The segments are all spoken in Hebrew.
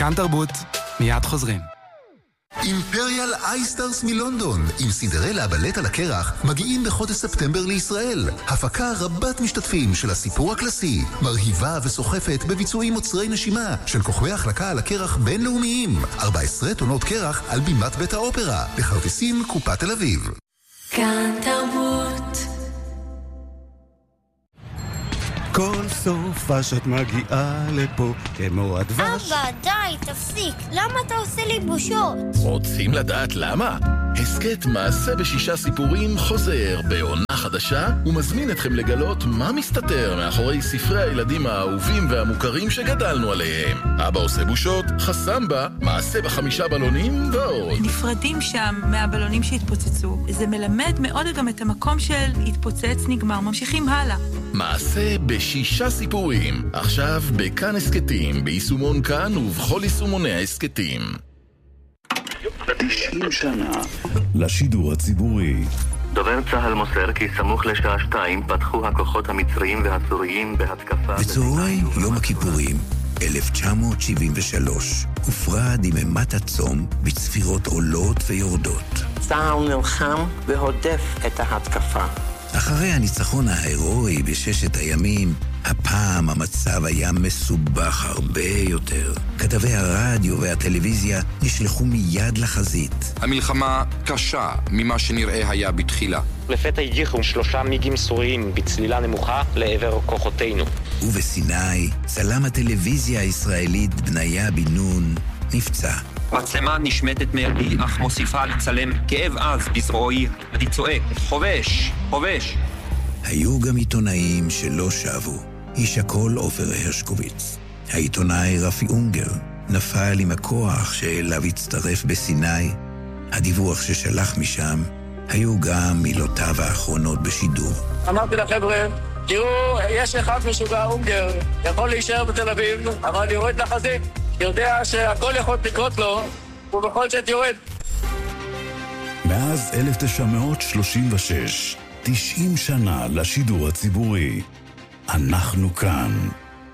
כאן תרבות, מיד חוזרים. אימפריאל אייסטארס מלונדון עם סינדרלה הבלט על הקרח מגיעים בחודש ספטמבר לישראל. הפקה רבת משתתפים של הסיפור הקלאסי, מרהיבה וסוחפת בביצועים מוצרי נשימה של כוכבי החלקה על הקרח בינלאומיים. 14 טונות קרח על בימת בית האופרה, בכרטיסים קופת תל אביב. כאן תרבות. כל סופה שאת מגיעה לפה כמו הדבש. אבא, די, תפסיק. למה אתה עושה לי בושות? רוצים לדעת למה? הסקט מעשה בשישה סיפורים חוזר בעונה חדשה ומזמין אתכם לגלות מה מסתתר מאחורי ספרי הילדים האהובים והמוכרים שגדלנו עליהם. אבא עושה בושות, חסמבה, מעשה ב5 בלונים ועוד. נפרדים שם מהבלונים שהתפוצצו. זה מלמד מאוד גם את המקום של התפוצץ נגמר. ממשיכים הלאה. מעשה בשישה סיפורים. עכשיו בכאן הסקטים, ביישומון כאן ובכל יישומוני ההסקטים. 90 שנה לשידור הציבורי. דובר צהל מוסר כי סמוך לשעה 2 פתחו הכוחות המצריים והסוריים בהתקפה. בצהרי יום הכיפורים 1973 הופרד עם אימת הצום בצפירות עולות ויורדות. צהל נלחם והודף את ההתקפה. אחרי הניצחון ההירואי בששת הימים, הפעם המצב היה מסובך הרבה יותר. כתבי הרדיו והטלוויזיה נשלחו מיד לחזית. המלחמה קשה ממה שנראה היה בתחילה. לפתע הגיחו 3 מיגים סוריים בצלילה נמוכה לעבר כוחותינו. ובסיני, צלם הטלוויזיה הישראלית בניה בן נון נפצע. מצלמה נשמטת מידי, אך מוסיפה לצלם כאב עז בזרועי. אני צועק, חובש, חובש. היו גם עיתונאים שלא שבו. איש הכל עופר הרשקוביץ. העיתונאי רפי אונגר נפל עם הכוח שאליו הצטרף בסיני. הדיווח ששלח משם היו גם מילותיו האחרונות בשידור. אמרתי לחבר'ה, תראו, יש אחד משוגע אונגר, יכול להישאר בתל אביב, אבל יורד לחזית. יודע שהכל יכול לקרות לו, ובכל זאת יורד. מאז 1936, 90 שנה לשידור הציבורי. אנחנו כאן.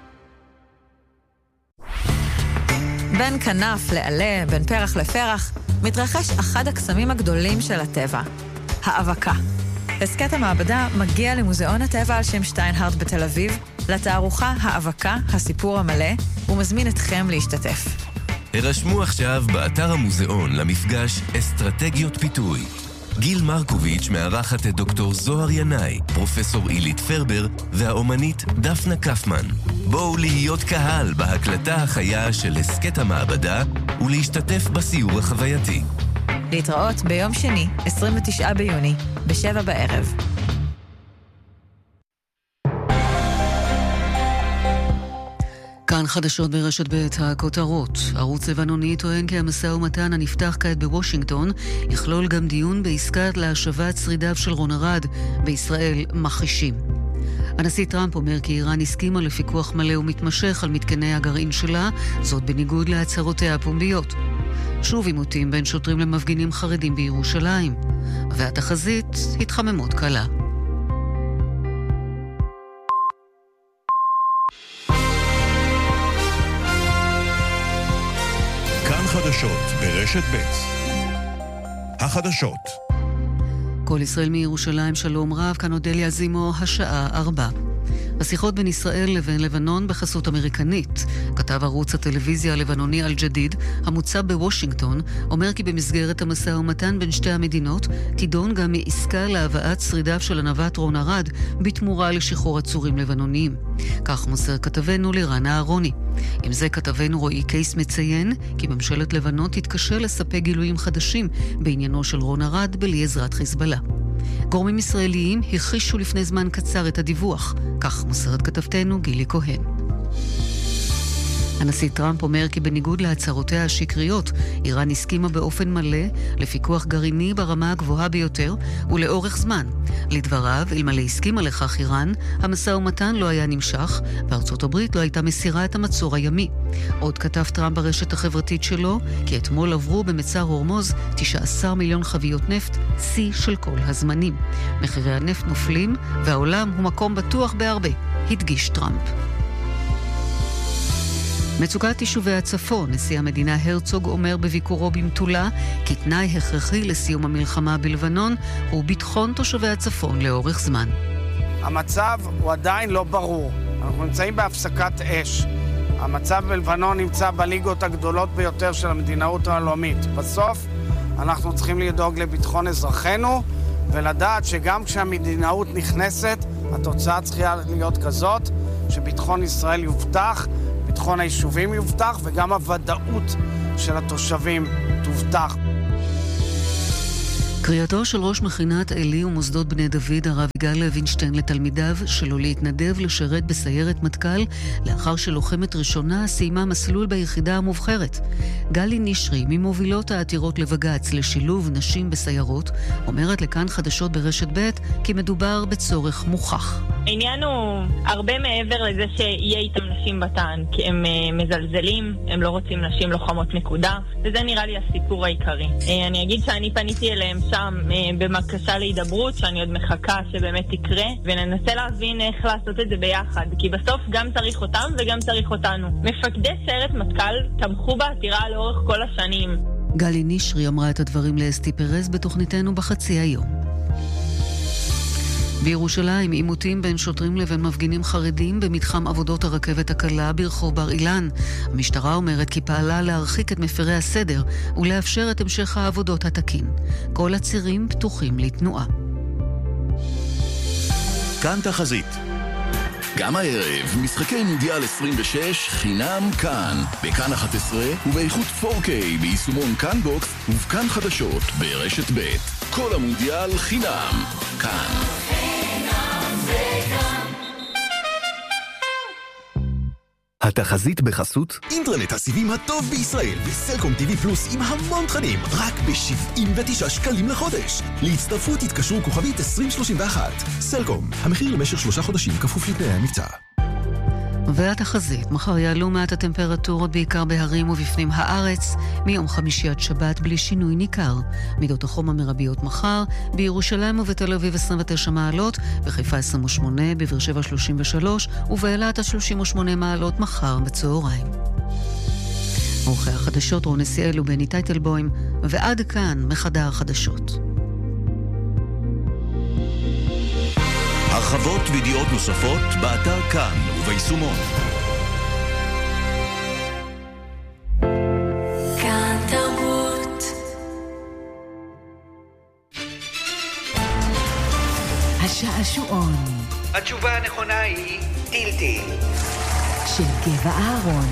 בין כנף לעלה, בין פרח לפרח, מתרחש אחד הקסמים הגדולים של הטבע, האבקה. הסקט המעבדה מגיע למוזיאון הטבע על שם שטיינהרט בתל אביב, לתערוכה האבקה, הסיפור המלא, ומזמין אתכם להשתתף. הרשמו עכשיו באתר המוזיאון למפגש אסטרטגיות פיתוי. גיל מרקוביץ' מארחת את דוקטור זוהר ינאי, פרופסור אילית פרבר והאומנית דפנה קפמן. בואו להיות קהל בהקלטה החיה של הסקט המעבדה ולהשתתף בסיור החווייתי. להתראות ביום שני, 29 ביוני, ב-7 בערב. כאן חדשות ברשת ב' הכותרות. ערוץ לבנוני טוען כי המשא ומתן הנפתח כעת בוושינגטון יכלול גם דיון בעסקת להשבת שרידיו של רון ארד בישראל מכחישים. הנשיא טראמפ אומר כי איראן הסכימה לפיקוח מלא ומתמשך על מתקני הגרעין שלה, זאת בניגוד להצהרותיה הפומביות. שוב עימותים בין שוטרים למפגינים חרדים בירושלים, והתחזית התחממות קלה. כאן חדשות ברשת ב' החדשות. כל ישראל מירושלים, שלום רב, כאן אודליה זימו, השעה 4. השיחות בין ישראל לבין לבנון בחסות אמריקנית. כתב ערוץ הטלוויזיה הלבנוני אל-ג'דיד, המוצב בוושינגטון, אומר כי במסגרת המשא ומתן בין שתי המדינות, תידון גם מעסקה להבאת שרידיו של הנווט רון ארד, בתמורה לשחרור עצורים לבנוניים. כך מוסר כתבנו לירן אהרוני. עם זה כתבנו רועי קייס מציין כי ממשלת לבנון תתקשה לספק גילויים חדשים בעניינו של רון ארד בלי עזרת חיזבאללה. גורמים ישראליים הכחישו לפני זמן קצר את הדיווח, כך מוסרת כתבתנו גילי כהן. הנשיא טראמפ אומר כי בניגוד להצהרותיה השקריות, איראן הסכימה באופן מלא לפיקוח גרעיני ברמה הגבוהה ביותר ולאורך זמן. לדבריו, אלמלא הסכימה לכך איראן, המשא ומתן לא היה נמשך, וארצות הברית לא הייתה מסירה את המצור הימי. עוד כתב טראמפ ברשת החברתית שלו, כי אתמול עברו במצר הורמוז 19 מיליון חביות נפט, שיא של כל הזמנים. מחירי הנפט נופלים, והעולם הוא מקום בטוח בהרבה, הדגיש טראמפ. מצוקת יישובי הצפון, נשיא המדינה הרצוג אומר בביקורו במטולה כי תנאי הכרחי לסיום המלחמה בלבנון הוא ביטחון תושבי הצפון לאורך זמן. המצב הוא עדיין לא ברור. אנחנו נמצאים בהפסקת אש. המצב בלבנון נמצא בליגות הגדולות ביותר של המדינאות העולמית. בסוף אנחנו צריכים לדאוג לביטחון אזרחינו ולדעת שגם כשהמדינאות נכנסת, התוצאה צריכה להיות כזאת שביטחון ישראל יובטח, ביטחון היישובים יובטח וגם הוודאות של התושבים תובטח. קריאתו של ראש מכינת עלי ומוסדות בני דוד, הרב יגאל לוינשטיין, לתלמידיו שלו להתנדב לשרת בסיירת מטכ"ל לאחר שלוחמת ראשונה סיימה מסלול ביחידה המובחרת. גלי נשרי, ממובילות העתירות לבג"ץ לשילוב נשים בסיירות, אומרת לכאן חדשות ברשת ב' כי מדובר בצורך מוכח. העניין הוא הרבה מעבר לזה שיהיה איתם נשים בטען, כי הם מזלזלים, הם לא רוצים נשים לוחמות נקודה, וזה נראה לי הסיפור העיקרי. אני אגיד שאני פניתי אליהם שם במקשה להידברות, שאני עוד מחכה שבאמת תקרה, וננסה להבין איך לעשות את זה ביחד, כי בסוף גם צריך אותם וגם צריך אותנו. מפקדי סיירת מטכ"ל תמכו בעתירה לאורך כל השנים. גלי נשרי אמרה את הדברים לאסתי פרז בתוכניתנו בחצי היום. בירושלים עימותים בין שוטרים לבין מפגינים חרדים במתחם עבודות הרכבת הקלה ברחוב בר אילן. המשטרה אומרת כי פעלה להרחיק את מפרי הסדר ולאפשר את המשך העבודות התקין. כל הצירים פתוחים לתנועה. כאן תחזית. גם הערב, משחקי מונדיאל 26 חינם כאן, בכאן 11 ובאיכות 4K ביישומון כאן בוקס ובכאן חדשות ברשת ב'. כל המונדיאל חינם כאן. התחזית בחסות אינטרנט הסיבים הטוב בישראל וסלקום TV פלוס עם המון תכנים רק ב-79 שקלים לחודש. להצטרפות התקשרו כוכבית 2031. סלקום, המחיר למשך 3 חודשים כפוף לתנאי המבצע. והתחזית, מחר יעלו מעט הטמפרטורות בעיקר בהרים ובפנים הארץ, מיום חמישי עד שבת בלי שינוי ניכר. מידות החום המרביות מחר, בירושלים ובתל אביב 29 מעלות, בחיפה 28, בבאר שבע 33 ובאילת 38 מעלות מחר בצהריים. עורכי החדשות רוני סיאל ובני טייטלבוים, ועד כאן מחדר החדשות. הרחבות וידיעות נוספות באתר כאן וביישומון. כאן תרבות. השעשועון. התשובה הנכונה היא טילטי. של גבע אהרון.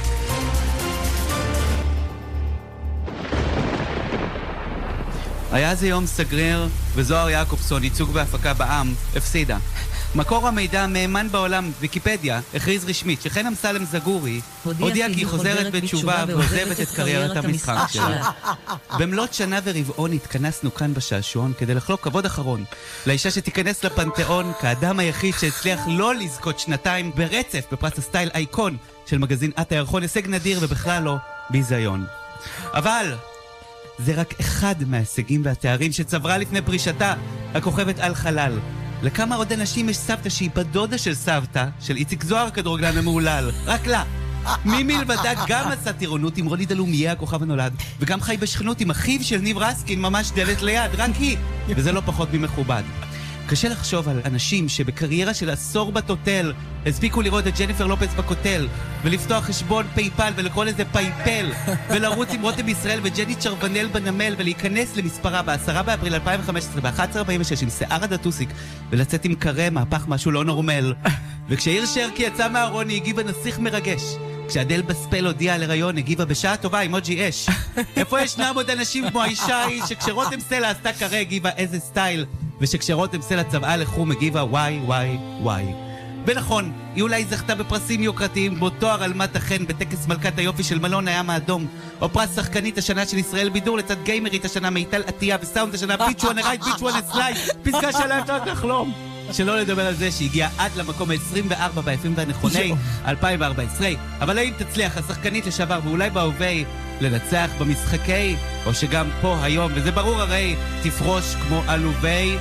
היה זה יום סגריר, וזוהר יעקובסון, ייצוג בהפקה בע"מ, הפסידה. מקור המידע המאמן בעולם, ויקיפדיה, הכריז רשמית שחן אמסלם זגורי הודיע כי היא חוזרת בתשובה ועוזבת את קריירת המשחק שלה. במלאת שנה ורבעון התכנסנו כאן בשעשועון כדי לחלוק כבוד אחרון לאישה שתיכנס לפנתיאון כאדם היחיד שהצליח לא לזכות שנתיים ברצף בפרס הסטייל אייקון של מגזין את הירחון, הישג נדיר ובכלל לא ביזיון. אבל זה רק אחד מההישגים והתארים שצברה לפני פרישתה הכוכבת על חלל. לכמה עוד אנשים יש סבתא שהיא בדודה של סבתא, של איציק זוהר כדורגלן המעולל? רק לה. מי מלבדה גם עשה טירונות עם רוני דלומיה הכוכב הנולד, וגם חי בשכנות עם אחיו של ניב רסקין ממש דלת ליד, רק היא. וזה לא פחות ממכובד. קשה לחשוב על אנשים שבקריירה של עשור בטוטל הספיקו לראות את ג'ניפר לופס בקוטל ולפתוח חשבון פייפל ולקרוא לזה פייפל ולרוץ עם רותם ישראל וג'ני צ'רבנל בנמל ולהיכנס למספרה ב10 באפריל 2015 ב-11:46 עם שיער עד הטוסיק ולצאת עם קרה מהפך משהו לא נורמל. וכשעיר שרקי יצא מהארון היא הגיבה נסיך מרגש. כשאדל בספל הודיעה על הריון הגיבה בשעה טובה עם אוג'י אש. איפה ישנם עוד אנשים כמו האישה היא שכשרותם סלע עשתה קרה הגיבה איזה סטייל, ושכשרותם סלע צבעה לחום הגיבה וואי וואי וואי. ונכון, היא אולי זכתה בפרסים יוקרתיים כמו תואר אלמת החן בטקס מלכת היופי של מלון הים האדום, או פרס שחקנית השנה של ישראל בידור לצד גיימרית השנה מיטל עטיה, וסאונד השנה ביץ' וואן רייט ביץ' וואן סלייד, פסקה שלה אפשר לחלום. שלא לדבר על זה שהגיעה עד למקום ה-24 ביפים והנכוני 2014. אבל האם תצליח השחקנית לשעבר ואולי בהווה לנצח במשחקי, או שגם פה היום, וזה ברור הרי, תפרוש כמו עלובי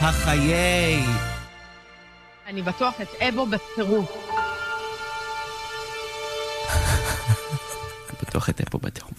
החיי. אני בטוח את אבו בטירוף. בטוח הייתה פה בטירוף.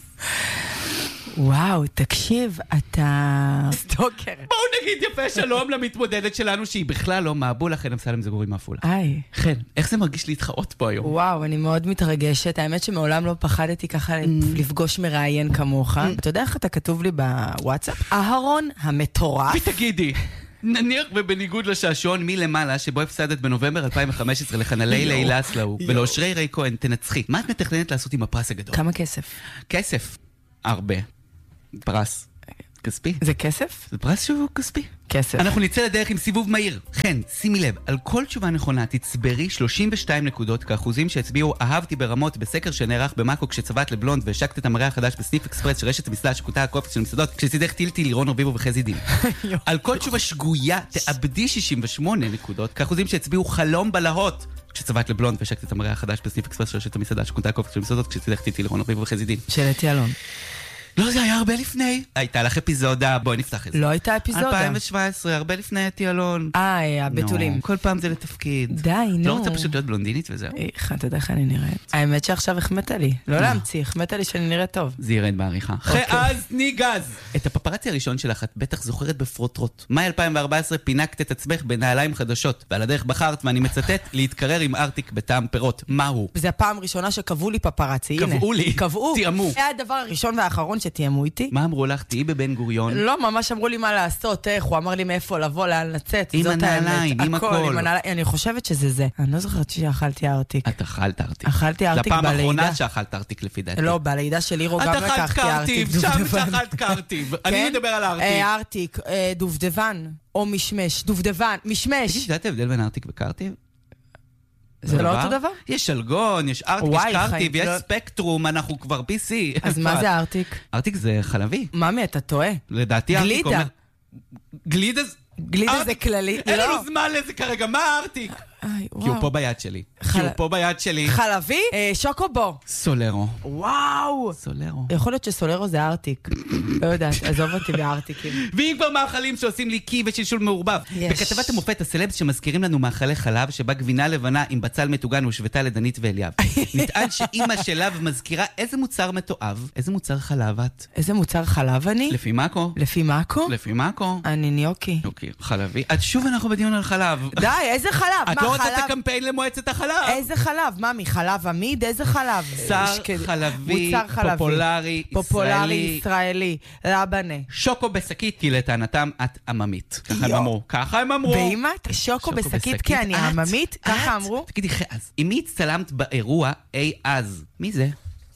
וואו, תקשיב, אתה סטוקר. בואו נגיד יפה שלום למתמודדת שלנו, שהיא בכלל לא מעבול, לכן אמסלם זגורי מעפולה. היי. כן, איך זה מרגיש להתחרות פה היום? וואו, אני מאוד מתרגשת. האמת שמעולם לא פחדתי ככה לפגוש מראיין כמוך. אתה יודע איך אתה כתוב לי בוואטסאפ? אהרון המטורף. ותגידי, נניח ובניגוד לשעשון מלמעלה, שבו הפסדת בנובמבר 2015 לחנלי לילה אסלאו, ולאושרי רי כהן, תנצחי. מה את מתכננת לעשות עם הפרס הגדול? כמה כסף? כסף. הרבה. פרס. כספי. זה כסף? זה פרס שהוא כספי. כסף. אנחנו נצא לדרך עם סיבוב מהיר. כן, שימי לב, על כל תשובה נכונה תצברי 32 נקודות כאחוזים שהצביעו אהבתי ברמות בסקר שנערך במאקו כשצבעת לבלונד והשקת את המראה החדש בסניף אקספרס של רשת המסעדה שקוטה הקופץ של מסעדות כשצידך טילטי לירון רביבו וחזי דין. על כל תשובה שגויה תאבדי 68 נקודות כאחוזים שהצביעו חלום בלהות כשצבעת לבלונד והשקת את המראה החדש בסניף אקספרס של רשת המסעדה שקוטה הקופץ של מסעדות כשצידך טילטי לירון רביבו וחזי דין. של אתי אלון. לא, זה היה הרבה לפני. הייתה לך אפיזודה, בואי נפתח את זה. לא הייתה אפיזודה. 2017, הרבה לפני אתי אלון. הבתולים. כל פעם זה לתפקיד. די, נו. לא רוצה פשוט להיות בלונדינית וזהו. אתה יודע איך אני נראית. האמת שעכשיו החמאת לי. לא להמציא, החמאת לי שאני נראית טוב. זה ירד בעריכה. אז תני גז. את הפפרצי הראשון שלך את בטח זוכרת בפרוטרוט. מאי 2014 פינקת את עצמך בנעליים חדשות, ועל הדרך בחרת, ואני מצטט, להתקרר עם ארטיק בטעם פירות. מהו? זה הפעם הראשונה שקבעו לי פפרצי. קבעו לי. קבעו. תיאמו. זה הדבר הראשון והאחרון שתיאמו איתי. מה אמרו לך? תהי בבן גוריון. לא, ממש אמרו לי מה לעשות, איך, הוא אמר לי מאיפה לבוא, לאן לצאת. עם הנעליים, עם הכל. אני חושבת שזה זה. אני לא זוכרת שאכלתי ארטיק. את אכלת ארטיק. אכלתי ארטיק בלידה. לפעם האחרונה שאכלת ארטיק לפי דעתי. לא, בלידה של לירו גם לקחתי ארטיק. שם שאכלת קרטיב. אני מדבר על ארטיק. ארטיק, דובדבן, או משמש. דובדבן, משמש. תגיד, יודעת ההבדל בין ארטיק וקרטיב? זה לא אותו דבר? יש שלגון, יש ארטיק, יש קרטיב, יש ספקטרום, אנחנו כבר PC. אז מה זה ארטיק? ארטיק זה חלבי. ממי, אתה טועה? לדעתי ארטיק אומר... גלידה? גלידה זה כללי. אין לנו זמן לזה כרגע, מה ארטיק? כי הוא פה ביד שלי. כי הוא פה ביד שלי. חלבי? שוקובו. סולרו. וואו. סולרו. יכול להיות שסולרו זה ארטיק. לא יודעת, עזוב אותי בארטיקים. ואם כבר מאכלים שעושים לי קי ושלשול מעורבב. בכתבת המופת הסלבס שמזכירים לנו מאכלי חלב שבה גבינה לבנה עם בצל מטוגן ושבטה לדנית ואליאב. נטען שאמא שלה מזכירה איזה מוצר מתועב. איזה מוצר חלב את? איזה מוצר חלב אני? לפי מאקו. לפי מאקו? לפי מאקו. אני ניוקי. ניוקי, חלבי. עד שוב אנחנו בדיון על חלב. די, איזה חלב? את לא רוצה את הקמפיין למועצת החלב? איזה חלב? ממי, חלב עמיד? איזה חלב? מוצר חלבי, פופולרי, פופולרי, ישראלי, לבנה. שוקו בשקית, כי לטענתם את עממית. ככה הם אמרו. ככה הם אמרו. ואם את שוקו בשקית כי אני עממית? ככה אמרו? תגידי, אז, אם מי הצטלמת באירוע אז? מי זה?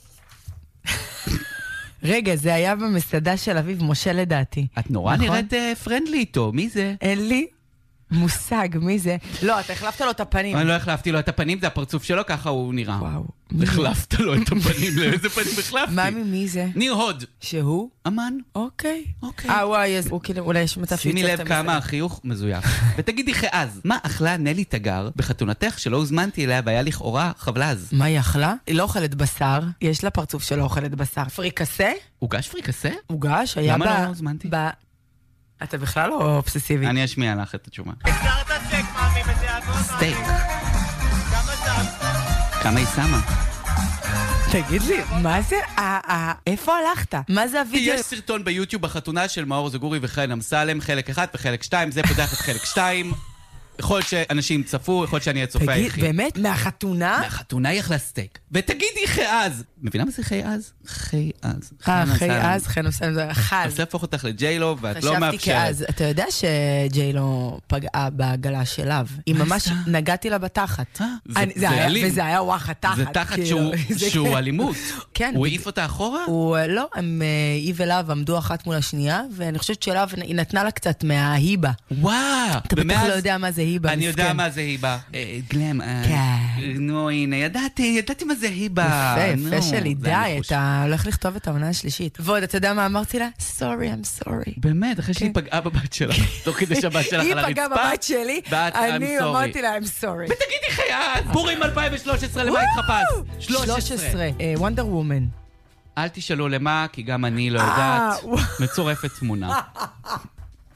רגע, זה היה במסעדה של אביב משה לדעתי. את נורא נראית פרנדלי איתו, מי זה? אין לי מושג, מי זה? לא, אתה החלפת לו את הפנים. אני לא החלפתי לו את הפנים, זה הפרצוף שלו, ככה הוא נראה. וואו. החלפת לו את הפנים, לאיזה פנים החלפתי? ממי, מי זה? ניר הוד. שהוא? אמן. אוקיי. וואי, אז הוא כאילו, אולי יש מצב שימי לב כמה החיוך מזויף. ותגידי אז, מה אכלה נלי תגר בחתונתך שלא הוזמנתי אליה והיה לכאורה חבלז? מה היא אכלה? היא לא אוכלת בשר, יש לה פרצוף שלא אוכלת בשר. פריקסה? הוגש פריקסה? הוגש, היה למה לא הוזמנתי? אתה בכלל לא אובססיבי. אני אשמיע לך את התשובה. הזכרת סטייק, מאמי, בתיאבון. סטייק. כמה שם? כמה היא שמה? תגיד לי, מה זה? איפה הלכת? מה זה הוידאו? יש סרטון ביוטיוב בחתונה של מאור זגורי וחן אמסלם, חלק 1 וחלק 2, זה פותח את חלק 2. יכול שאנשים צפו, יכול שאני אצופה היחיד. תגיד, באמת? מהחתונה? מהחתונה היא אכלה סטייק. ותגידי חי-אז. מבינה מה זה חי-אז? חי-אז. חי-אז, חן אמסלם זה חז. אז להפוך אותך לג'יילו, ואת לא מאפשרת. חשבתי כאז. אתה יודע שג'יילו פגעה בעגלה שלה. היא ממש נגעתי לה בתחת. זה אלים. וזה היה וואח התחת. זה תחת שהוא אלימות. כן. הוא העיף אותה אחורה? לא, היא ולהב עמדו אחת מול השנייה, ואני חושבת שלהב היא נתנה לה קצת מההיבה. וואו. אתה בטח לא יודע מה זה היבה. אני יודע מה זה היבה. גלם. נו, הנה, ידעתי מה זה היבה. יפה שלי, די, אתה הולך לכתוב את העונה השלישית. ועוד, אתה יודע מה אמרתי לה? Sorry, I'm sorry. באמת, אחרי שהיא פגעה בבת שלה, תוך כדי שהבת שלך על הרצפה. היא פגעה בבת שלי, אני אמרתי לה, I'm sorry. ותגידי חייאת, פורים 2013, למה התחפש? 13, Wonder Woman. אל תשאלו למה, כי גם אני לא יודעת. מצורפת תמונה.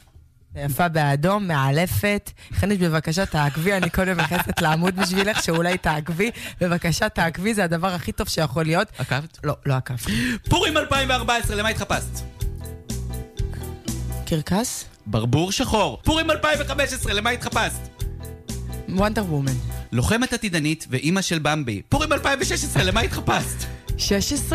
יפה באדום, מעלפת. חנש, בבקשה תעקבי, אני קודם נכנסת לעמוד בשבילך, שאולי תעקבי. בבקשה תעקבי, זה הדבר הכי טוב שיכול להיות. עקבת? לא, לא עקבתי. פורים 2014, למה התחפשת? קרקס? ברבור שחור. פורים 2015, למה התחפשת? וונדר וומן. לוחמת עתידנית ואימא של במבי. פורים 2016, למה התחפשת? 16?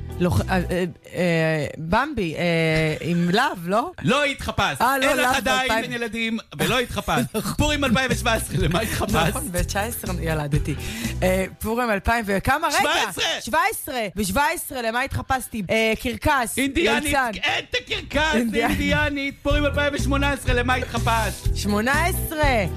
במבי, עם לב, לא? לא התחפשת. אין לך עדיין ילדים, ולא התחפשת. פורים 2017, למה התחפשת? נכון, ב-19 ילדתי. פורים 2000 וכמה? רגע! 17! ב-17, למה התחפשתי? קרקס. אינדיאנית, אין את הקרקס, אינדיאנית. פורים 2018, למה התחפשת? 18!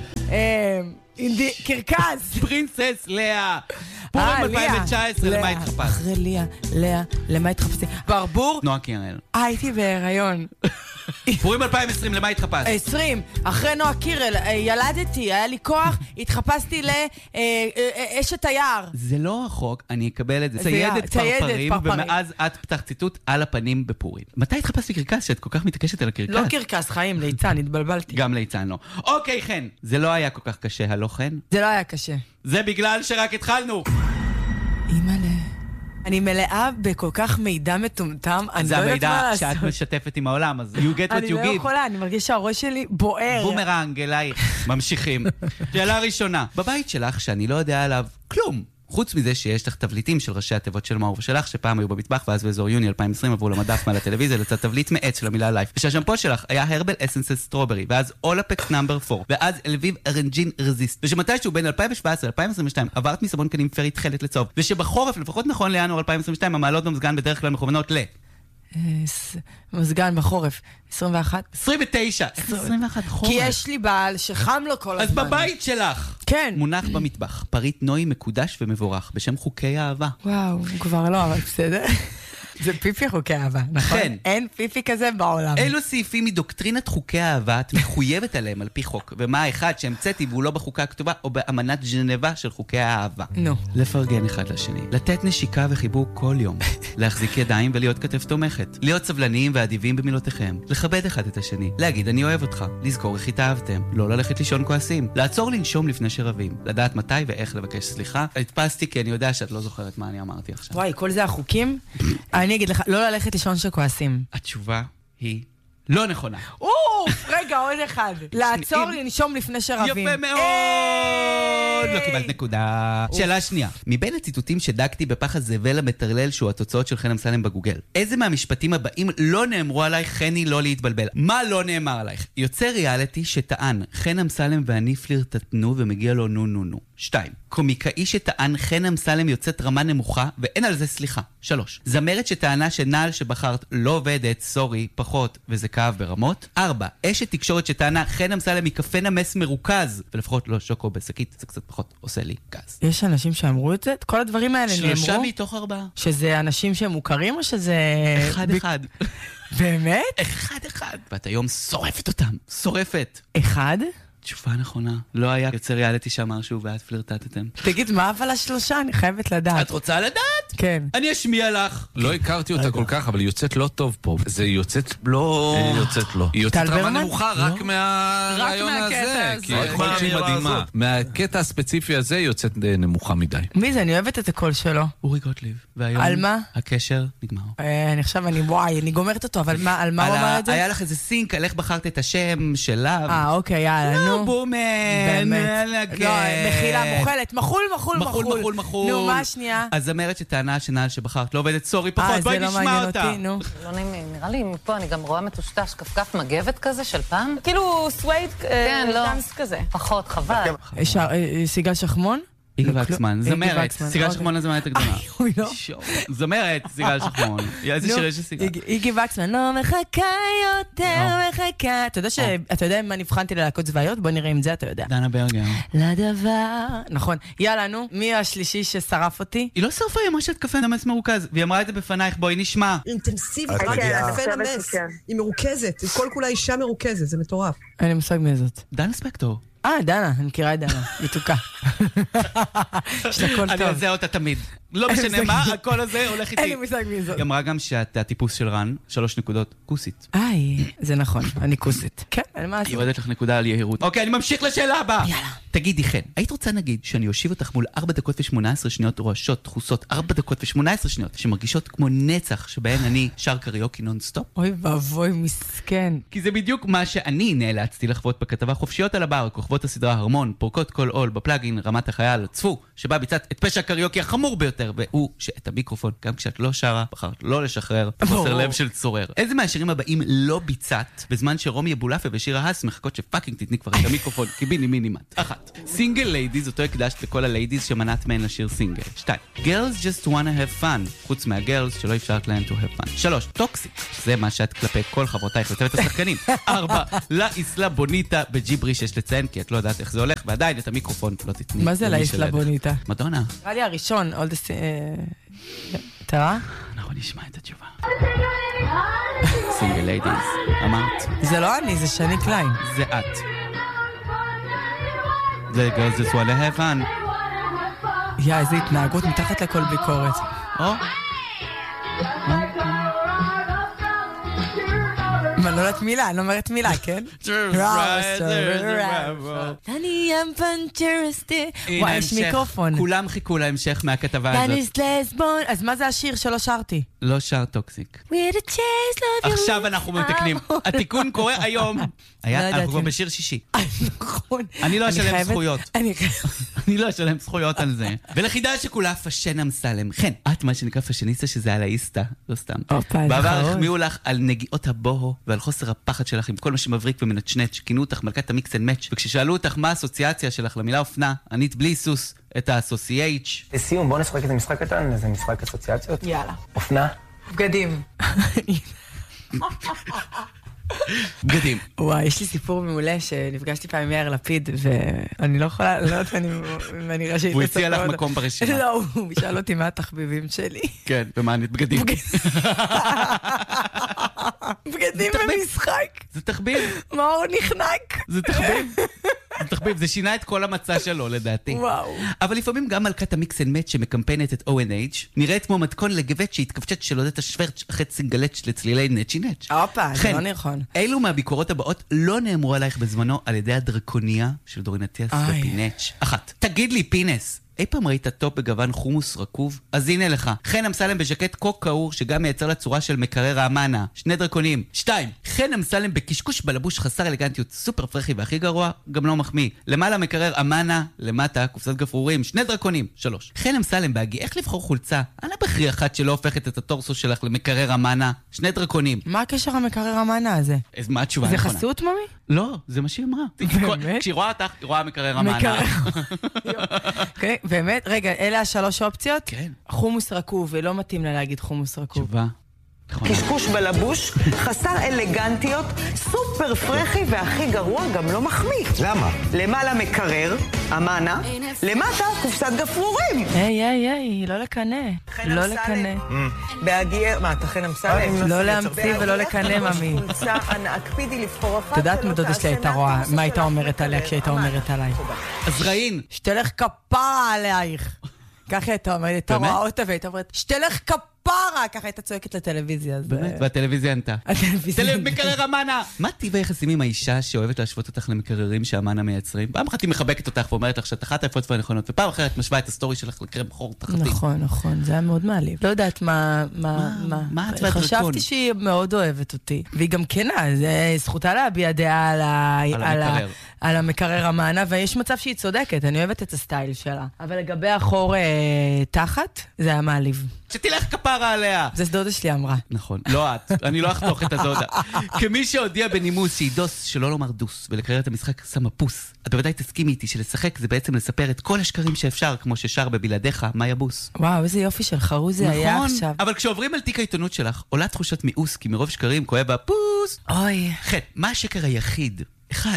קרקס. פרינסס לאה. פורים 2019, למה התחפשת? אחרי לאה, למה התחפשתי? ברבור? נועה קירל. הייתי בהיריון. פורים 2020, למה התחפשת? 20, אחרי נועה קירל, ילדתי, היה לי כוח, התחפשתי לאשת היער. זה לא רחוק, אני אקבל את זה. ציידת פרפרים, ומאז את פתח ציטוט על הפנים בפורים. מתי התחפשת לקרקס שאת כל כך מתעקשת על הקרקס? לא קרקס, חיים, ליצן, התבלבלתי. גם ליצן לא. אוקיי, חן, זה לא היה כל כך קשה, הלא חן? זה לא היה קשה. זה בגלל שרק התחלנו. אימא'לה. אני מלאה בכל כך מידע מטומטם, אני לא יודעת מה לעשות. זה המידע שאת משתפת עם העולם, אז you get what you give. אני לא יכולה, אני מרגיש שהראש שלי בוער. בומרנג אלייך, ממשיכים. שאלה ראשונה, בבית שלך שאני לא יודע עליו כלום, חוץ מזה שיש לך תבליטים של ראשי התיבות של מאור ושלך, שפעם היו במטבח, ואז באזור יוני 2020 עברו למדף מעל הטלוויזיה, לצד תבליט מעץ של המילה לייף. ושהשמפו שלך היה הרבל אסנסס סטרוברי, ואז אולפקס נאמבר 4, ואז אלוויב ארנג'ין רזיסט. ושמתישהו בין 2017-2022 עברת מסבון קנים פרי תכלת לצהוב, ושבחורף, לפחות נכון לינואר 2022, המעלות במזגן בדרך כלל מכוונות מזגן בחורף, 21. 29. 21 חורף. כי יש לי בעל שחם לו כל הזמן. אז בבית שלך. כן. מונח במטבח, פריט נוי מקודש ומבורך, בשם חוקי האהבה. וואו, כבר לא, אבל בסדר. זה פיפי חוקי אהבה, נכון? כן. אין פיפי כזה בעולם. אילו סעיפים מדוקטרינת חוקי האהבה את מחויבת עליהם על פי חוק, ומה האחד שהמצאתי והוא לא בחוקה הכתובה או באמנת ז'נבה של חוקי האהבה? נו. לפרגן אחד לשני, לתת נשיקה וחיבוק כל יום, להחזיק ידיים ולהיות כתף תומכת, להיות סבלניים ואדיבים במילותיכם, לכבד אחד את השני, להגיד אני אוהב אותך, לזכור איך התאהבתם, לא ללכת לישון כועסים, לעצור לנשום לפני שרבים, לדעת מתי ואיך לבקש סליחה. התפסתי כי אני יודע שאת לא זוכרת מה אני אמרתי עכשיו. וואי, כל זה החוקים? אני אגיד לך, לא ללכת לישון שכועסים. התשובה היא לא נכונה. רגע, עוד אחד. לעצור לנשום לפני שרבים. יפה מאוד! לא קיבלת נקודה. שאלה שנייה. מבין הציטוטים שדקתי בפח הזבל המטרלל שהוא התוצאות של חן אמסלם בגוגל, איזה מהמשפטים הבאים לא נאמרו עלייך, חני, לא להתבלבל? מה לא נאמר עלייך? יוצא ריאליטי שטען חן אמסלם ואני פלירטטנו ומגיע לו נו נו נו. 2. קומיקאי שטען חן אמסלם יוצאת רמה נמוכה ואין על זה סליחה. 3. זמרת שטענה שנעל שבחרת לא עובדת, סורי, פחות, וזה כאב ברמות. 4. אשת תקשורת שטענה חן אמסלם מקפה נמס מרוכז, ולפחות לא שוקו בסקית, זה קצת פחות עושה לי גז. יש אנשים שאמרו את זה? כל הדברים האלה נאמרו? 3 מתוך 4. שזה אנשים שהם מוכרים או שזה... אחד. באמת? אחד. ואת היום שורפת אותם. שורפת. אחד? תשובה נכונה. לא היה יוצא ריאליטי שאמר שהוא ואת פלירטטתם. תגיד, מה אבל השלושה? אני חייבת לדעת. את רוצה לדעת? כן. אני אשמיע לך. לא הכרתי אותה כל כך, אבל היא יוצאת לא טוב פה. זה יוצאת לא... היא יוצאת רמה נמוכה רק מהרעיון הזה. כי יכול להיות שהיא מדהימה. מהקטע הספציפי הזה יוצאת נמוכה מדי. מי זה? אני אוהבת את הקול שלו. אורי גוטליב. והיום על מה? הקשר נגמר. אני גומרת אותו, אבל על מה הוא אמר את זה? היה לך איזה סינק על איך בחרת את השם שלה. אוקיי, יאללה, נו. בומן. באמת. לא, מחילה מוכלת. מחול. נו, מה השנייה? הזמרת שטענה שנעל שבחרת לא עובדת, סורי פחות, בואי נשמע אותה. לא נעים, נראה לי מפה אני גם רואה מטושטש, כפכף מגבת כזה של פעם. כאילו סווייד דאנס כזה. פחות, חבל. סיגל שחמון? איגי וקסמן, זמרת, סיגל שחמון הזמרת הקדומה. זמרת, סיגל שחמון. איזה שירי שסיגל. איגי וקסמן, לא מחכה יותר, מחכה. אתה יודע מה נבחנתי ללהקות צבאיות? בוא נראה אם זה אתה יודע. דנה ברגר. לדבר. נכון. יאללה, נו. מי השלישי ששרף אותי? היא לא שרפה, היא אמרה שאת קפה נמס מרוכז. והיא אמרה את זה בפנייך, בואי נשמע. אינטנסיבית, קפה נמס. היא מרוכזת, היא כל כולה אישה מרוכזת, זה מטורף. אין לי מושג מי זאת. דנה ספקטור. דנה, אני מכירה את דנה, מתוקה. יש לה קול טוב. אני עושה אותה תמיד. לא משנה מה, הקול הזה הולך איתי. אין לי מושג מי זאת. היא אמרה גם שאת הטיפוס של רן, 3 נקודות, כוסית. זה נכון, אני כוסית. כן, אין מה לעשות. היא יורדת לך נקודה על יהירות. אוקיי, אני ממשיך לשאלה הבאה. יאללה. תגידי, חן, היית רוצה נגיד שאני אושיב אותך מול 4 דקות ו18 שניות רועשות, דחוסות, 4 דקות ו18 שניות, שמרגישות כמו נצח, שבהן אני שר קריוקי נונסטופ? אוי ואבוי, מסכן. כי זה בדיוק מה שאני נאלצתי לחוות בכתבה חופשיות על הבר, כוכבות הסדרה הרמון, פורקות כל עול, בפלאגין, רמת החייל, צפו, שבה ביצעת את פשע הקריוקי החמור ביותר, והוא שאת המיקרופון, גם כשאת לא שרה, בחרת לא לשחרר, חוסר לב של צורר. איזה מהשירים הבאים לא ביצעת, בזמן שרומי אבולאפה ושירה האס מחכות שפאקינג תתני כבר את המיקרופון, קיביני מינימט. 1. סינגל ליידיז, אותו הקדשת לכל הליידיז שמנעת מהן לשיר סינגל. 2. Girls just wanna have fun, חוץ מהגirls שלא אפשרת להן to have fun. 3. טוקסיק, זה מה שאת כלפי כל חברותייך לצוות השחקנים. 4. לה איסלה בוניטה בג'יבריש, יש לציין כי את לא יודעת איך זה הולך, ועדיין את המיקרופון לא תתני. מה זה לה איסלה בוניטה? מדונה. נראה לי הראשון, תראה? אנחנו נשמע את התשובה. סינגל ליידיז, אמרת. זה לא אני, זה שני קליין. זה את. זה girls just wanna have fun. איזה התנהגות מתחת לכל ביקורת. אני לא יודעת מילה, אני לא אומרת מילה, כן? אני אמפנצ'רסטי. וואי, יש מיקרופון. כולם חיכו להמשך מהכתבה הזאת. דניס לסבון. אז מה זה השיר שלא שרתי? לא שר טוקסיק. עכשיו אנחנו מתקנים. התיקון קורה היום. אנחנו כבר בשיר שישי. נכון. אני לא אשלם זכויות. אני לא אשלם זכויות על זה. ולחידה שכולה פשן אמסלם. כן, את מה שנקרא פשניסטה שזה על האיסטה, לא סתם. בעבר החמיאו לך על נגיעות הבוהו ועל חוסר הפחד שלך עם כל מה שמבריק ומנצ'נץ', כינו אותך מלכת המיקס אנד מאץ', וכששאלו אותך מה האסוציאציה שלך למילה אופנה, ענית בלי סוס את האסוסייץ'. לסיום, בוא נשחק איזה משחק קטן, איזה משחק אסוציאציות. יאללה. אופנה. בגדים. בגדים. וואי, יש לי סיפור מעולה שנפגשתי פעם עם יאיר לפיד, ואני לא יכולה, לא יודעת אני רשאית לספר. הוא הציע לך מקום ברשימה. לא, הוא שאל אותי מה התחביבים שלי. כן, ומה ענית? בגדים. בגדים במשחק. זה תחביב. מאור נחנק. זה תחביב. זה תחביב, זה שינה את כל המצע שלו לדעתי. וואו. אבל לפעמים גם מלכת המיקס אנד מאץ' שמקמפיינת את O&H נראית כמו מתכון לגבט שהתכווצ'ת של עודת השוורץ' אחרי צינגלץ' לצלילי נצ'י נצ'. אופה, זה לא נכון. אילו מהביקורות הבאות לא נאמרו עלייך בזמנו על ידי הדרקוניה של דורינטיאס ופינץ'. 1. תגיד לי פינס, אי פעם ראית טופ בגוון חומוס רקוב? אז הנה לך, חן אמסלם בז'קט קוק קאור שגם מייצר לצורה של מקרר האמנה. 2 דרקונים. 2. חן אמסלם בקשקוש בלבוש חסר אלגנטיות סופר פרחי והכי גרוע, גם לא מחמיא. למעלה מקרר אמנה, למטה קופסת גפרורים. 2 דרקונים. 3. חן אמסלם בהגי, איך לבחור חולצה? אנא בחרי אחת שלא הופכת את הטורסו שלך למקרר אמנה. 2 דרקונים. מה הקשר המקרר אמנה הזה? אז מה התשובה? זה חסות, ממי? לא, זה מה שהיא אמרה. כשהיא רואה אותך, היא רואה מקרר אמנה. באמת? רגע, אלה 3 אופציות? כן. חומוס רקוב, ולא מתאים לה להגיד חומוס רקוב. תשובה. קשקוש בלבוש, חסר אלגנטיות, סופר פרחי והכי גרוע גם לא מחמיא. למה? למעלה מקרר, אמנה, למטה קופסת גפרורים. היי, לא לקנה. לא לקנה. בהגיע, מה, אתה חן אמסלם? לא להמציא ולא לקנה, ממי. הקפידי לבחור אחת. אתה יודעת מדודה שלי הייתה רואה, מה הייתה אומרת עליה כשהייתה אומרת עליי? אז ראין. שתלך כפרה עלייך. ככה הייתה אומרת, הייתה רואה אותה והייתה אומרת, שתלך כפרה! ככה הייתה צועקת לטלוויזיה. באמת? והטלוויזיה ענתה. מקרר אמנה! מה טיב היחסים עם האישה שאוהבת להשוות אותך למקררים שאמנה מייצרים? פעם אחת היא מחבקת אותך ואומרת לך שאת אחת היפות והנכונות, ופעם אחרת משווה את הסטורי שלך לקרם חור תחתי. נכון, זה היה מאוד מעליב. לא יודת מה... חשבתי שהיא מאוד אוהבת אותי. והיא גם כנה, זה זכותה להביע דעה על המקרר המענה, ויש מצב שהיא צודקת, אני אוהבת את הסטייל שלה. אבל לגבי החור תחת, זה היה מעליב. שתלך כפרה עליה. זה דודה שלי אמרה. נכון, לא את, אני לא אחתוך את הדודה. כמי שהודיע בנימוס שהיא דוס, שלא לומר דוס, ולקרר את המשחק שמה פוס, את בוודאי תסכימי איתי שלשחק זה בעצם לספר את כל השקרים שאפשר, כמו ששר בבלעדיך, מה יבוס. וואו, איזה יופי של חרוז זה היה עכשיו. אבל כשעוברים על תיק העיתונות שלך, עולה תחושת מיאוס, כי מרוב שקרים כואב הפוס. אוי. כן, מה השקר היחיד? אחד.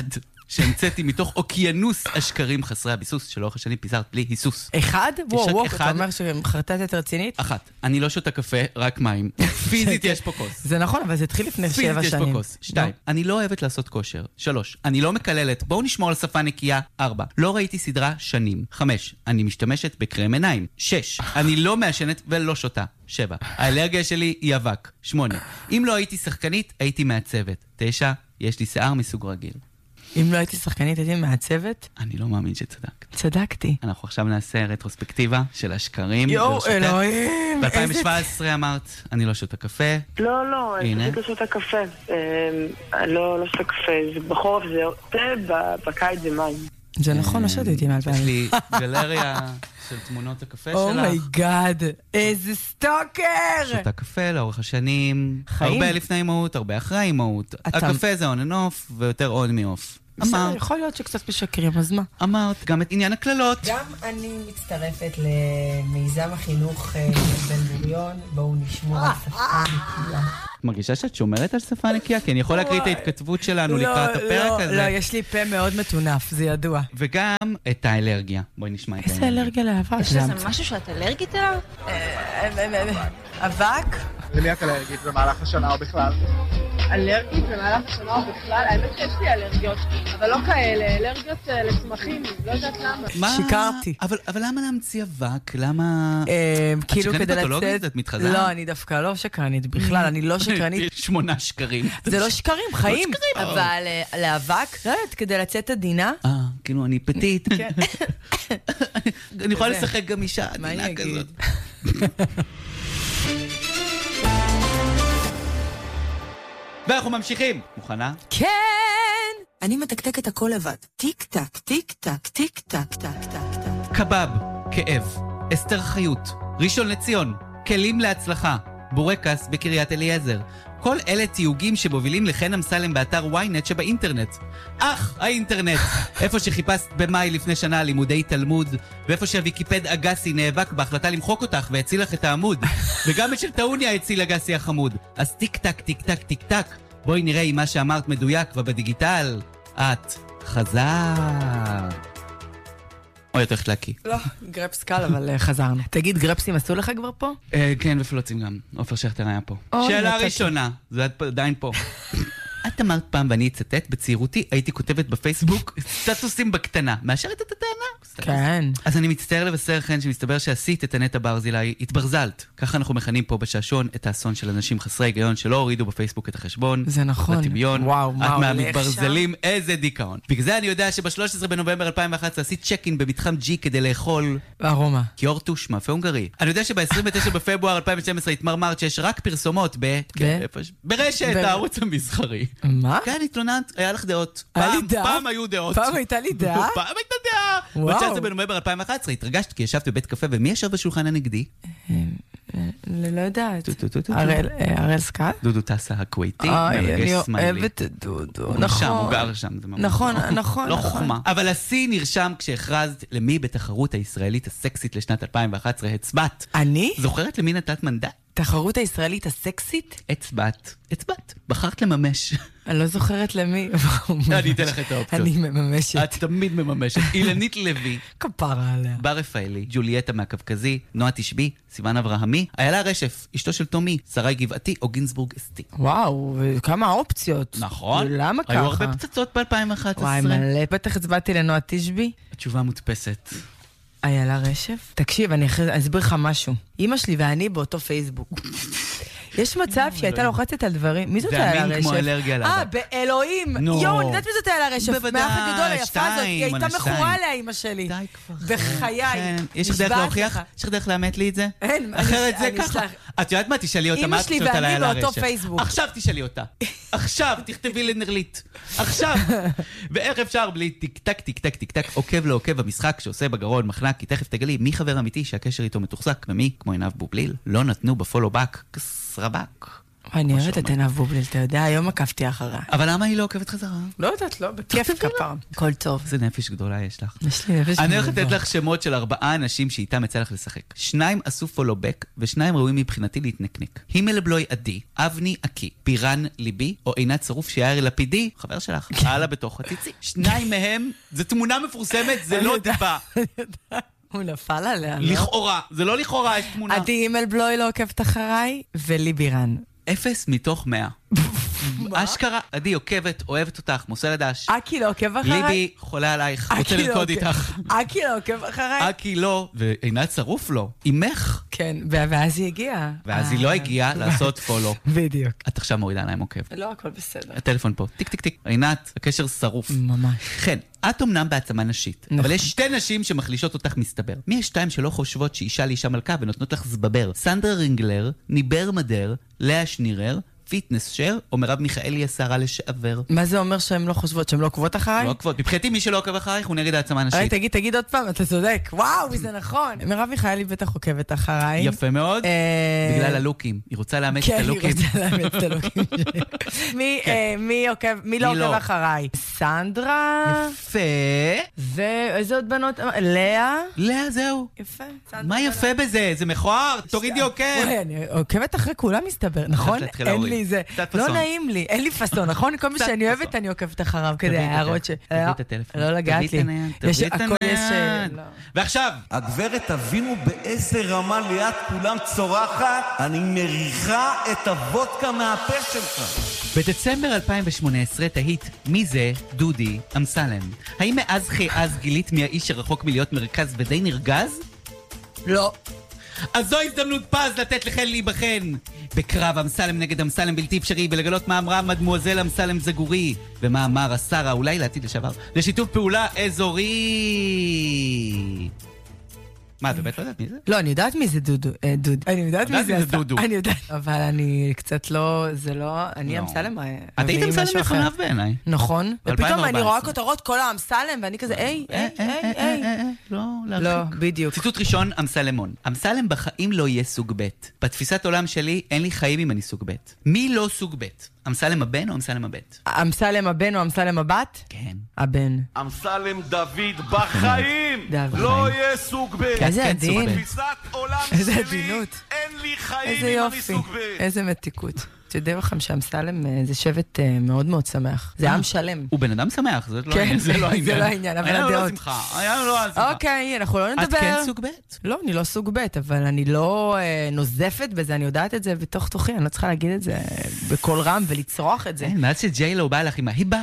שהמצאתי מתוך אוקיינוס השקרים חסרי הביסוס, שלאורך השנים פיזרת בלי היסוס. אחד? וואו, אתה אומר שמחרטטת רצינית? אחת, אני לא שותה קפה, רק מים. פיזית יש פה כוס. זה נכון, אבל זה התחיל לפני 7 שנים. פיזית יש פה כוס. 2, אני לא אוהבת לעשות כושר. 3, אני לא מקללת, בואו נשמור על שפה נקייה. 4, לא ראיתי סדרה שנים. 5, אני משתמשת בקרם עיניים. 6, אני לא מעשנת ולא שותה. 7, האלרגיה שלי היא אבק. 8, אם לא הייתי שחקנית, הייתי מעצבת. 9, יש לי שיער מסוג רגיל. אם לא הייתי שחקנית, הייתי מעצבת? אני לא מאמין שצדקת. צדקתי. אנחנו עכשיו נעשה רטרוספקטיבה של השקרים. יואו, אלוהים. ב-2017 אמרת, אני לא שותה קפה. לא, אני פשוט לא שותה קפה. אני לא שותה קפה. בחורף זה תה, בקיץ זה מים. זה נכון, לא שתיתי מהפעמים. יש לי גלריה של תמונות הקפה שלך. אומייגאד, איזה סטוקר! שותה קפה לאורך השנים. הרבה לפני אימהות, הרבה אחרי אימהות. הקפה זה און אנוף, ויותר און מאוף. יכול להיות שקצת משקרים, אז מה? אמרת, גם את עניין הכללות. גם אני מצטרפת למיזם החינוך בן גוריון, בואו נשמור על שפה נקייה. את מרגישה שאת שומרת על שפה נקייה? כי אני יכול להקריא את ההתכתבות שלנו לקראת הפרק הזה. לא, יש לי פה מאוד מטונף, זה ידוע. וגם את האלרגיה. בואי נשמע את האלרגיה. איזה אלרגיה לאבק? יש לזה משהו שאת אלרגית אליו? אבק? למי את אלרגית במהלך השנה או בכלל? אלרגית במהלך השנה או בכלל? האמת שיש לי אלרגיות, אבל לא כאלה, אלרגיות לצמחים, לא יודעת למה. שיקרתי. אבל למה להמציא אבק? למה... את שקרנית פתולוגית? את מתחזה? לא, אני דווקא לא שקרנית בכלל, אני לא שקרנית. 8 שקרים. זה לא שקרים, חיים. אבל לאבק, כדי לצאת עדינה. כאילו אני פתית. אני יכולה לשחק גם אישה עדינה כזאת. ואנחנו ממשיכים. מוכנה? כן! אני מתקתק את הכל לבד. טיק טק, טיק טק, טיק טק, טק, טק, טק. קבב, כאב, אסתר חיות, ראשון לציון, כלים להצלחה, בורקס בקריית אליעזר. כל אלה תיוגים שמובילים לחן אמסלם באתר ynet שבאינטרנט. האינטרנט! איפה שחיפשת במאי לפני שנה לימודי תלמוד, ואיפה שהוויקיפד אגסי נאבק בהחלטה למחוק אותך והציל לך את העמוד. וגם את של טעוניה הציל אגסי החמוד. אז טיק טק, טיק טק, טיק טק. בואי נראה אם מה שאמרת מדויק ובדיגיטל. את חזר. או יותר חלקי. לא, גרפס קל, אבל חזרנו. תגיד, גרפסים עשו לך כבר פה? כן, ופלוצים גם. עופר שכטר היה פה. שאלה ראשונה, זה עדיין פה. את אמרת פעם, ואני אצטט, בצעירותי הייתי כותבת בפייסבוק סטטוסים בקטנה. מאשרת את הטענה? כן. אז אני מצטער לבשר לכן שמסתבר שעשית את הנטע ברזילי, התברזלת. ככה אנחנו מכנים פה בשעשון את האסון של אנשים חסרי היגיון שלא הורידו בפייסבוק את החשבון. זה נכון. לטמיון. וואו, את מהמתברזלים, איזה דיכאון. בגלל זה אני יודע שב-13 בנובמבר 2011 עשית צ'קין במתחם G כדי לאכול ארומה. קיורטוש, מאפה הונגרי. אני יודע שב-29 בפברואר 2012 התמרמרת שיש רק פרסומות ברשת, הערוץ המסחרי. מה? כן, התלוננת, היה לך דעות. פעם היו דעות. פעם הייתה לי דעה? פעם הייתה דעה. ב-19 בנובמבר 2011 התרגשת כי ישבת בבית קפה, ומי ישב בשולחן הנגדי? לא יודעת. הראל סקאט? דודו טסה הקוויטי, אני אוהבת את דודו. נכון. הוא גר שם. נכון. לא חוכמה. אבל השיא נרשם כשהכרזת למי בתחרות הישראלית הסקסית לשנת 2011 הצבעת. אני? זוכרת למי נתת מנדט? תחרות הישראלית הסקסית? הצבעת. בחרת לממש. אני לא זוכרת למי. אני אתן לך את האופציות. אני מממשת. את תמיד מממשת. אילנית לוי. כפרה עליה. בר רפאלי, ג'וליאטה מהקווקזי, נועה תשבי, סיוון אברהמי, איילה רשף, אשתו של תומי, שרי גבעתי או גינסבורג אסתי. וואו, כמה אופציות. נכון. למה ככה? היו הרבה פצצות ב-2011. וואי, מלא. בטח הצבעתי לנועה תשבי. התשובה מודפסת. איילה רשף? תקשיב, אני אסביר לך משהו. אמא שלי ואני באותו פייסבוק. יש מצב שהייתה לוחצת על דברים. מי זאת איילה רשף? זה כמו אלרגיה לאבק. באלוהים. יואו, אני יודעת מי זאת איילה רשף. מהאח הגדול היפה הזאת. היא הייתה מכורה עליה, אמא שלי. די כבר. בחיי. יש לך דרך להוכיח? יש לך דרך לאמת לי את זה? אין. אחרת זה ככה. את יודעת מה? תשאלי אותה. אמא שלי ואני באותו פייסבוק. עכשיו תשאלי אותה. עכשיו תכתבי לנרלית. עכשיו. ואיך אפשר בלי טיק טק טיק טק טיק טק עוקב לעוקב המשחק שעושה בגרון מחנק, כי תכף תגלי מי חבר אמיתי שהקשר איתו מתוחזק ומי כמו עיניו בובליל לא נתנו בפולו בק כסרבק. אני אוהבת את עינב בובליל, אתה יודע, היום עקבתי אחריה. אבל למה היא לא עוקבת חזרה? לא יודעת, לא, בכיף כפר. הכל טוב. איזה נפש גדולה יש לך. יש לי נפש גדולה. אני הולכת לתת לך שמות של 4 אנשים שאיתם יצא לך לשחק. 2 עשו פולובק, ו2 ראויים מבחינתי להתנקניק. הימל בלוי עדי, אבני עקי, בירן ליבי, או עינת צרוף שיער לפידי, חבר שלך, הלאה בתוך הציצי. 2 מהם, זו תמונה מפורסמת, זה לא טיפה. הוא נפל עליה, לא? לכאורה, זה לא לכאורה, יש תמונה. עדי הימל בלוי לא עוקבת אחריי, ולי בירן. 0 מתוך 100. אשכרה, עדי עוקבת, אוהבת אותך, מוסרת דש. אקי לא עוקב אחריי? ליבי חולה עלייך, רוצה לרקוד איתך. אקי לא עוקב אחריי? אקי לא, ועינת צרוף לא. אימך. כן, ואז היא הגיעה. ואז היא לא הגיעה לעשות פולו. בדיוק. את עכשיו מורידה להם עוקב. לא, הכל בסדר. הטלפון פה, טיק טיק טיק. עינת, הקשר שרוף. ממש. כן, את אמנם בעצמה נשית, אבל יש 2 נשים שמחלישות אותך מסתבר. מי יש 2 שלא חושבות שאישה לאישה מלכה ונותנות לך זבבר? סנדרה רינגלר, ניבר מדר, לאה שנירר, פיטנס שר, או מרב מיכאלי השרה לשעבר. מה זה אומר שהן לא חושבות, שהן לא עוקבות אחריי? לא עוקבות. מבחינתי מי שלא עוקב אחרייך הוא נגד העצמה נשית. תגיד עוד פעם, אתה צודק. וואו, זה נכון. מרב מיכאלי בטח עוקבת אחריי. יפה מאוד. בגלל הלוקים. היא רוצה לאמץ את הלוקים. כן, היא רוצה לאמץ את הלוקים שלי. מי לא עוקב אחריי? סנדרה. יפה. ואיזה עוד בנות? לאה. לאה, זהו. יפה. מה יפה בזה? זה מכוער. תורידי עוקב. אני עוקבת אחרי כולם מסתבר, נכון? אין לי זה. לא נעים לי, אין לי פסון, נכון? כל מה שאני אוהבת אני עוקבת אחריו כדי הערות ש... תביא את הטלפון. לא לגעת לי. תביא את הנייד. ועכשיו. הגברת, תבינו באיזה רמה ליד כולם צורחת, אני מריחה את הוודקה מהפה שלך. בדצמבר 2018 תהית מי זה דודי אמסלם. האם מאז אז גילית מי האיש שרחוק מלהיות מרכז ודי נרגז? לא. אז זו הזדמנות פז לתת לכן להיבחן בקרב אמסלם נגד אמסלם בלתי אפשרי, ולגלות מה אמרה מדמואזל אמסלם זגורי ומה אמר השר אולי לעתיד לשעבר לשיתוף פעולה אזורי. מה, את באמת לא יודעת מי זה? לא, אני יודעת מי זה דודו. אני יודעת מי זה דודו. אני יודעת, אבל אני קצת לא, זה לא, אני אמסלם. את היית אמסלם לפניו בעיניי. נכון. ופתאום אני רואה כותרות כל האמסלם, ואני כזה, היי. לא, בדיוק. ציטוט ראשון, אמסלמון. אמסלם בחיים לא יהיה סוג ב'. בתפיסת עולם שלי, אין לי חיים אם אני סוג ב'. מי לא סוג ב'? אמסלם הבן או אמסלם הבת? אמסלם הבן או אמסלם הבת? כן. הבן. אמסלם דוד בחיים לא יהיה סוג ב'. איזה עדין. בתפיסת עולם איזה שלי עדינות. אין לי חיים איזה אם אני יופי. סוג ב'. איזה מתיקות. תדעו לכם שאמסלם זה שבט מאוד מאוד שמח. זה עם שלם. הוא בן אדם שמח, זה לא העניין. זה לא העניין. אבל הדעות. היה לו לא שמחה. אוקיי, אנחנו לא נדבר. את כן סוג ב'? לא, אני לא סוג ב', אבל אני לא נוזפת בזה, אני יודעת את זה בתוך תוכי, אני לא צריכה להגיד את זה בקול רם ולצרוח את זה. מאז שג'יילו בא לך עם ההיבה.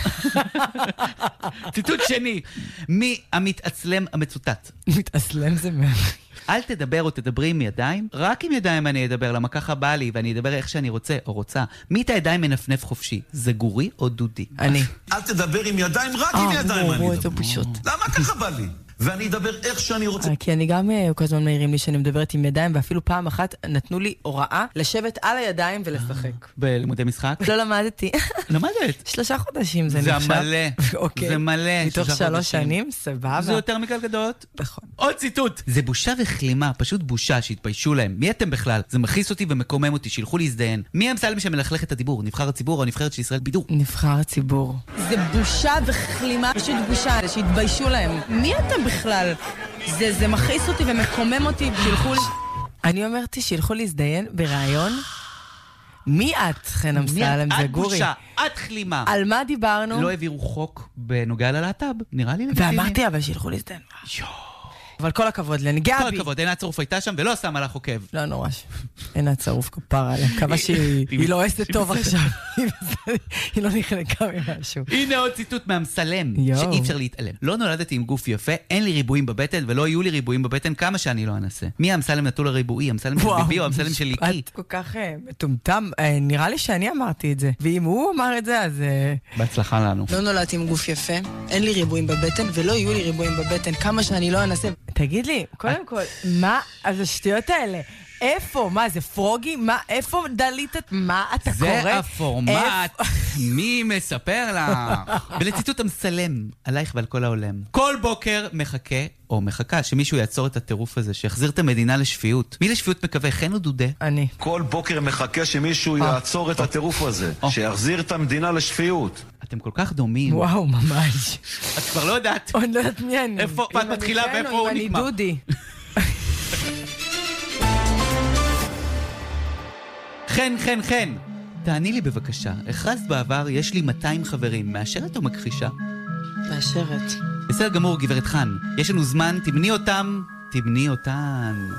ציטוט שני, מי המתעצלם המצוטט? מתעצלם זה מה... אל תדבר או תדברי עם ידיים, רק עם ידיים אני אדבר, למה ככה בא לי, ואני אדבר איך שאני רוצה או רוצה. מי את הידיים מנפנף חופשי? זגורי או דודי? אני. אל תדבר עם ידיים, רק עם ידיים אני אדבר. זה פשוט. למה ככה בא לי? ואני אדבר איך שאני רוצה. כי אני גם כל הזמן מעירים לי שאני מדברת עם ידיים, ואפילו פעם אחת נתנו לי הוראה לשבת על הידיים ולשחק. בלימודי משחק? לא למדתי. למדת? 3 חודשים זה נחשב. זה מלא. זה מלא. מתוך 3 שנים, סבבה. זה יותר מגלגדות. נכון. עוד ציטוט. זה בושה וכלימה, פשוט בושה, שהתביישו להם. מי אתם בכלל? זה מכעיס אותי ומקומם אותי, שילכו להזדיין. מי אמסלם שמלכלך את הדיבור? נבחר הציבור או נבחרת של ישראל בידור? נבחר הציבור. זה בושה וכלימה, פשוט בושה, שהתביישו להם. מי אתם בכלל? זה מכעיס אותי ומקומם אותי, שילכו לי... אני אומרתי שילכו להזדיין ברעיון. מי את, חן אמסלם זגורי? את בושה, את כלימה. על מה דיברנו? לא העבירו חוק בנוגע ללהט"ב, נראה לי לגיטימי. ואמרתי, אבל שילכו להזדיין. אבל כל הכבוד לי, אני גאה בי. כל הכבוד, עינת צרוף הייתה שם ולא שמה לך עוקב. לא נורא, עינת צרוף כפרה עליה. מקווה שהיא לא עשת טוב עכשיו. היא לא נחלקה ממשהו. הנה עוד ציטוט מאמסלם, שאי אפשר להתעלם. לא נולדתי עם גוף יפה, אין לי ריבועים בבטן, ולא יהיו לי ריבועים בבטן כמה שאני לא אנסה. מי האמסלם נטול הריבועי? אמסלם של ביבי או אמסלם של ליקי? את כל כך מטומטם. נראה לי שאני אמרתי את זה. ואם הוא אמר את זה, אז... בהצלחה לנו. לא נולדתי עם גוף יפה, אין לי ריבועים בבטן, ולא יהיו לי ריבועים בבטן כמה שאני לא אנסה. תגיד לי, קודם כל, מה, אז השטויות האלה, איפה? מה, זה פרוגי? מה, איפה דליתת? מה אתה קורא? זה הפורמט. מי מספר לך? ולציטוט אמסלם, עלייך ועל כל העולם. כל בוקר מחכה, או מחכה, שמישהו יעצור את הטירוף הזה, שיחזיר את המדינה לשפיות. מי לשפיות מקווה? חן או דודה? אני. כל בוקר מחכה שמישהו יעצור את הטירוף הזה, שיחזיר את המדינה לשפיות. אתם כל כך דומים. וואו, ממש. את כבר לא יודעת. אני לא יודעת מי אני. איפה את מתחילה ואיפה הוא נגמר. אם אני דודי. חן. תעני לי בבקשה. הכרזת בעבר, יש לי 200 חברים. מאשרת או מכחישה? מאשרת. בסדר גמור, גברת חן. יש לנו זמן, תמני אותם. תמני אותן.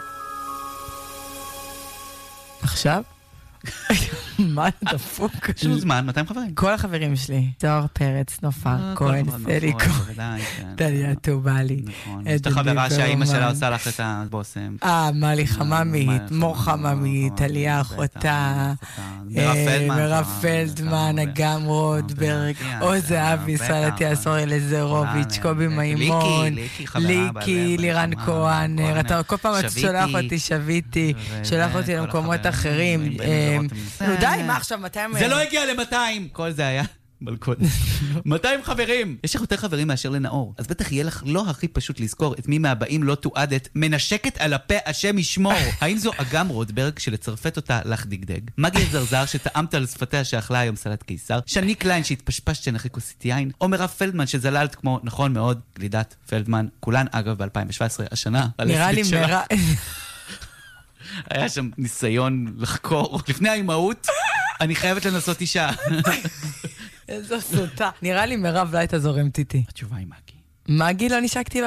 עכשיו? מה דפוק? יש לנו זמן, 200 חברים. כל החברים שלי. זוהר פרץ, נופר, כהן, סלי כהן, דליה טובלי. יש את החברה שהאימא שלה עושה לך את הבוסם. מלי חממית, מור חממית, עליה אחותה, מירב פלדמן, אגם רודברג, עוז אבי, סלטי אסור אלזרוביץ', קובי מימון, ליקי, לירן כהן, כל פעם את שולח אותי, שוויתי, שולח אותי למקומות אחרים. נו די, מה עכשיו, 200... זה לא הגיע ל-200! כל זה היה בלכון. 200 חברים! יש לך יותר חברים מאשר לנאור, אז בטח יהיה לך לא הכי פשוט לזכור את מי מהבאים לא תועדת, מנשקת על הפה, השם ישמור. האם זו אגם רודברג שלצרפת אותה לך דגדג? מגי זרזר שטעמת על שפתיה שאכלה היום סלט קיסר? שני קליין שהתפשפשת שנחי כוסית יין? או מירב פלדמן שזללת כמו, נכון מאוד, גלידת פלדמן, כולן אגב ב-2017, השנה. נראה לי מירב... היה שם ניסיון לחקור. לפני האימהות, אני חייבת לנסות אישה. איזו סוטה. נראה לי מירב לא הייתה זורמת איתי. התשובה היא מגי. מגי לא נשקתי